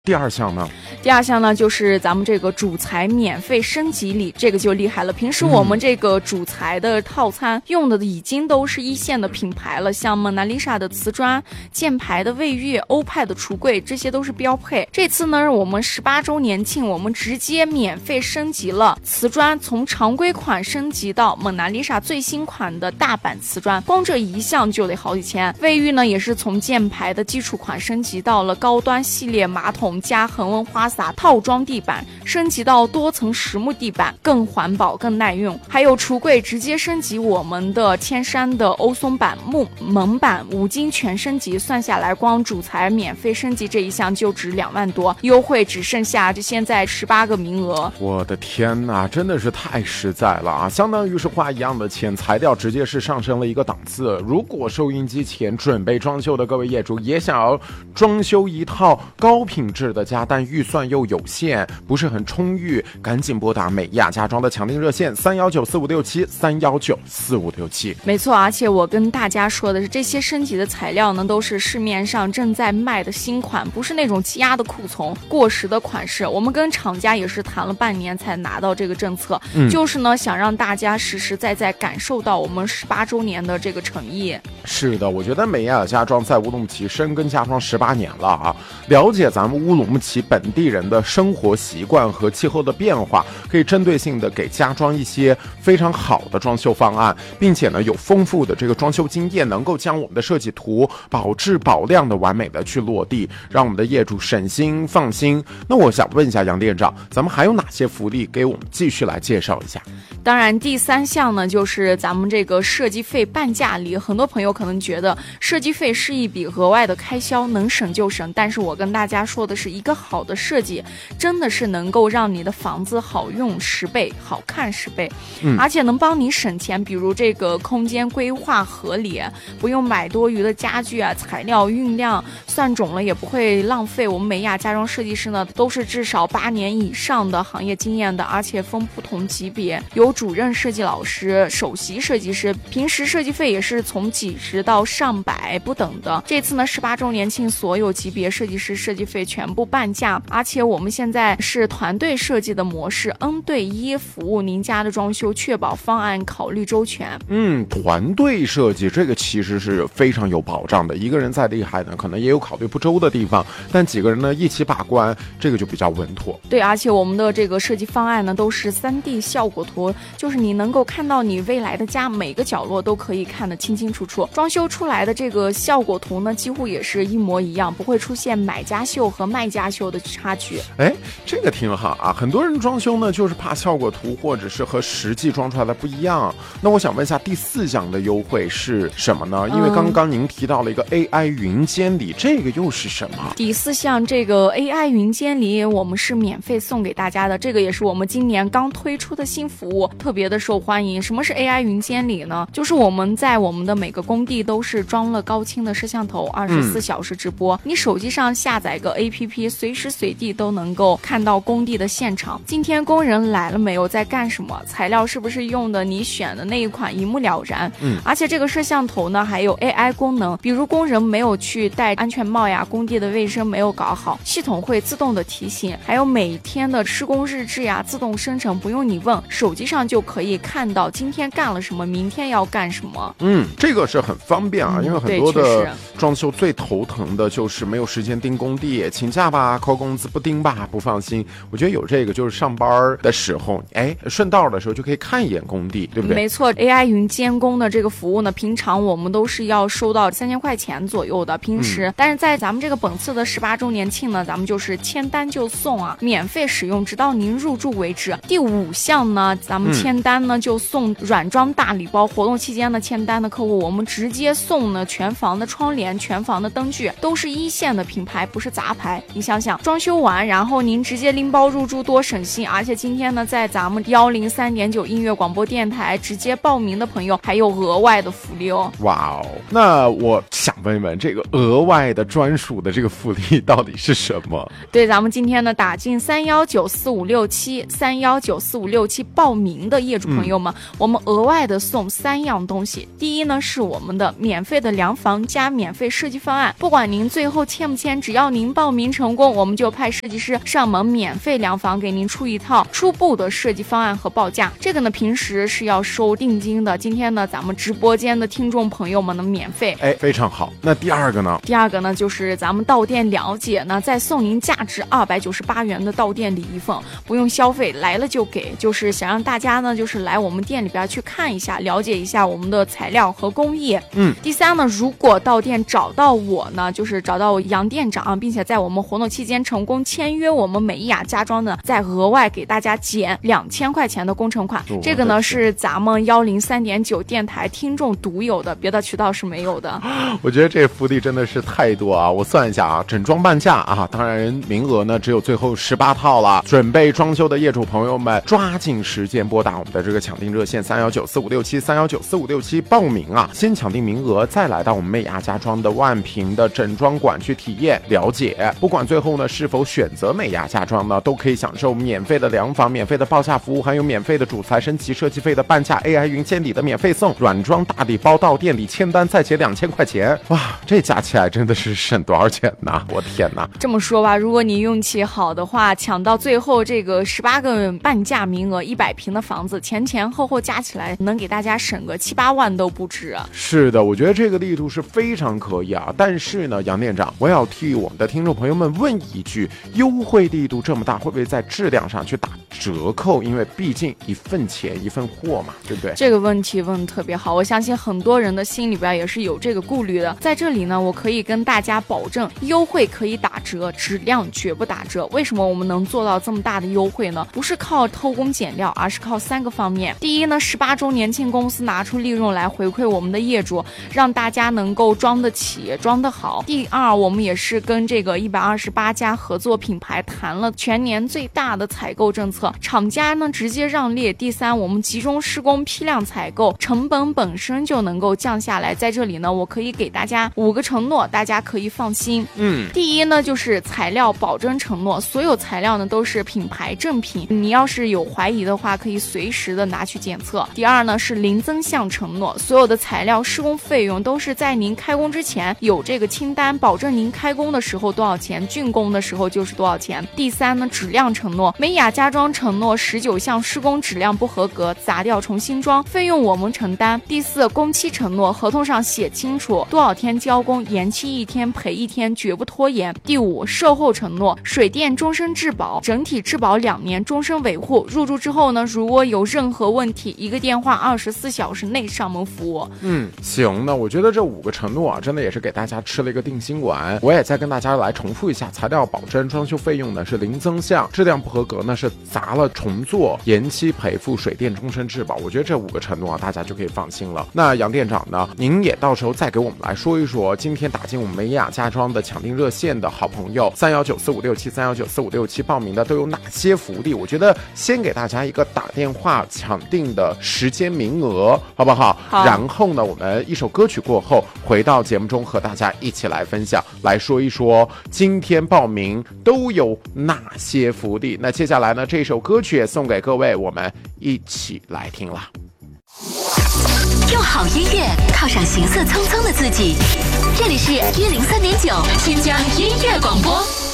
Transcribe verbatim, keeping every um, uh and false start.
第二项呢？ 第二项呢，就是咱们这个主材免费升级礼，这个就厉害了。平时我们这个主材的套餐用的已经都是一线的品牌了，像蒙娜丽莎的瓷砖、箭牌的卫浴、欧派的橱柜，这些都是标配。这次呢，我们十八周年庆，我们直接免费升级了瓷砖，从常规款升级到蒙娜丽莎最新款的大版瓷砖，光这一项就得好几千。卫浴呢，也是从箭牌的基础款升级到了高端系列马桶加恒温花洒套装地板，升级到多层实木地板，更环保更耐用。还有橱柜直接升级我们的千山的欧松板、木蒙板五金全升级，算下来光主材免费升级这一项就值两万多，优惠只剩下就现在十八个名额。 我的天哪，真的是太实在了啊！相当于是花一样的钱，材料直接是上升了一个档次。如果收音机前准备装修的各位业主也想要装修一套高品质的家，但预算又有限，不是很充裕，赶紧拨打美亚家装的强定热线三一九四五六七三一九四五六七。 没错，而且我跟大家说的是，这些升级的材料呢，都是市面上正在卖的新款，不是那种积压的库存、过时的款式。我们跟厂家也是谈了半年才拿到这个政策，嗯、就是呢，想让大家实实在在感受到我们十八周年的这个诚意。 是的，我觉得美亚家装在乌鲁木齐深耕家装十八年了啊，了解咱们乌鲁木齐本地人的生活习惯和气候的变化，可以针对性的给家装一些非常好的装修方案，并且呢有丰富的这个装修经验，能够将我们的设计图保质保量的完美的去落地，让我们的业主省心放心。那我想问一下杨店长，咱们还有哪些福利给我们继续来介绍一下？ 当然第三项呢，就是咱们这个设计费半价礼。很多朋友可能觉得设计费是一笔额外的开销，能省就省，但是我跟大家说的是，一个好的设计真的是能够让你的房子好用十倍，好看十倍、嗯、而且能帮你省钱。比如这个空间规划合理，不用买多余的家具啊，材料运量算准了也不会浪费。我们美亚家装设计师呢，都是至少八年以上的行业经验的，而且分不同级别，有主任设计老师、首席设计师，平时设计费也是从几十到上百不等的。这次呢十八周年庆，所有级别设计师设计费全部半价，而且我们现在是团队设计的模式 N 对一服务您家的装修，确保方案考虑周全。 嗯，团队设计这个其实是非常有保障的，一个人再厉害呢，可能也有考虑不周的地方，但几个人呢一起把关，这个就比较稳妥。 对，而且我们的这个设计方案呢都是 三 D 效果图，就是你能够看到你未来的家每个角落都可以看得清清楚楚，装修出来的这个效果图呢几乎也是一模一样，不会出现买家秀和卖家秀的差距。 哎，这个挺好啊，很多人装修呢就是怕效果图或者是和实际装出来的不一样。那我想问一下，第四项的优惠是什么呢？因为刚刚您提到了一个 A I 云监理、嗯、这个又是什么？ 第四项这个 A I 云监理我们是免费送给大家的，这个也是我们今年刚推出的新服务，特别的受欢迎。什么是 A I 云监理呢？就是我们在我们的每个工地都是装了高清的摄像头，二十四小时直播、嗯、你手机上下载个 A P P， 随时随地都能够看到工地的现场，今天工人来了没有，在干什么，材料是不是用的你选的那一款，一目了然。嗯，而且这个摄像头呢还有 A I 功能，比如工人没有去戴安全帽呀，工地的卫生没有搞好，系统会自动的提醒，还有每天的施工日志呀自动生成，不用你问，手机上就可以看到今天干了什么，明天要干什么。 嗯，这个是很方便啊、嗯、因为很多的装修最头疼的就是没有时间盯工地，请假吧扣工资，不盯吧不放心。我觉得有这个就是上班的时候，哎，顺道的时候就可以看一眼工地，对不对？ 没错， A I 云监工的这个服务呢，平常我们都是要收到三千块钱左右的平时、嗯、但是在咱们这个本次的十八周年庆呢，咱们就是签单就送啊，免费使用直到您入住为止。第五项呢，咱们签单呢、嗯、就送软装大礼包，活动期间呢签单的客户我们直接送呢全房的窗帘、全房的灯具，都是一线的品牌，不是杂牌。你想想，装修完然后您直接拎包入住多省心。而且今天呢在咱们一零三点九音乐广播电台直接报名的朋友还有额外的福利哦。 哇哦，那我想问问，这个额外的专属的这个福利到底是什么？ 对，咱们今天呢打进三一九四五六七三一九四五六七报名的业主朋友们、嗯、我们额外的送三样东西。第一呢是我们的免费的量房加免费设计方案，不管您最后签不签，只要您报名成功，我们就派设计师上门免费量房，给您出一套初步的设计方案和报价。这个呢平时是要收定金的，今天呢咱们直播间的听众朋友们呢免费。 哎，非常好。那第二个呢？ 第二个呢就是咱们到店了解呢，再送您价值二百九十八元的到店礼一份，不用消费，来了就给，就是想让大家呢就是来我们店里边去看一下，了解一下我们的材料和工艺。 嗯， 第三呢，如果到店找到我呢，就是找到杨店长，并且在我们活动期间成功签约我们美伊雅家装呢，再额外给大家减两千块钱的工程款。这个呢是咱们幺零三点九电台听众独有的，别的渠道是没有的。 我觉得这福利真的是太多啊！我算一下啊，整装半价啊，当然名额呢只有最后十八套了。准备装修的业主朋友们，抓紧时间拨打我们的这个抢订热线三幺九四五六七三幺九四五六七报名啊！先抢订名额，再来到我们美雅家装的万平的整装馆去体验了解。不管最后呢是否选择美雅家装呢，都可以享受免费的量房、免费的报价服务，还有免费的主材升级设计费的半价 A I 云监理的免费送，软装大礼包到店里签单再减两千块钱。哇，这加起来真的是省多少钱呢？我天哪！ 这么说吧，如果你运气好的话，抢到最后这个十八个半价名额，一百平的房子，前前后后加起来能给大家省个七八万都不止。 是的，我觉得这个力度是非常可以啊。但是呢，杨店长，我要替我们的听众朋友们问一句：优惠力度这么大，会不会在质量上去打折扣？因为毕竟一份钱一份货嘛，对不对？ 这个问题问得特别好，我相信很多人的心里边也是有这个顾虑的。在这里呢，我可以跟大家保证，优惠可以打折，质量绝不打折。为什么我们能做到这么大的优惠呢？不是靠偷工减料，而是靠三个方面。第一呢，十八周年庆公司拿出利润来回馈我们的业主，让大家能够装得起装得好。第二，我们也是跟这个一百二十八家合作品牌谈了全年最大的采购政策，厂家呢直接让利。第三，我们集中施工批量采购，成本本身就能够降下来。在这里呢，我可以给大家五个承诺，大家可以放心。 嗯， 第一呢，就是材料保真承诺，所有材料呢都是品牌正品，你要是有怀疑的话，可以随时的拿去检测。第二呢，是零增项承诺，所有的材料施工费用都是在您开工之前有这个清单，保证您开工的时候多少钱，竣工的时候就是多少钱。第三呢，质量承诺，美雅家装承诺十九项施工质量不合格，砸掉重新装，费用我们承担。第四，工期承诺，合同上写清楚多少天交工，延期一天赔一天，绝不拖延。第五，售后承诺，水电终身质保，整体质保两年，终身维护。入住之后呢，如果有任何问题，一个电话二十四小时内上门服务。 嗯，行，那我觉得这五个承诺啊，真的也是给大家吃了一个定心丸。我也再跟大家来重复一下，材料保真，装修费用呢是零增项，质量不合格呢是砸了重做，延期赔付，水电终身质保。我觉得这五个承诺啊，大家就可以放心了。那杨店长呢，您也到时候再给我们来说一说，今天打进我们美雅家装的抢订热线的好朋友三幺九四五六七三幺九四五六七报名的都有哪些福利？我觉得先给大家一个打电话抢订的时间名额，好不好？ 好。 然后呢，我们一首歌曲过后回到节目中和大家一起来分享，来说一说今天报名都有哪些福利。那接下来呢，这首歌曲也送给各位，我们一起来听了。 用好音乐犒赏行色匆匆的自己，这里是一零三点九新疆音乐广播。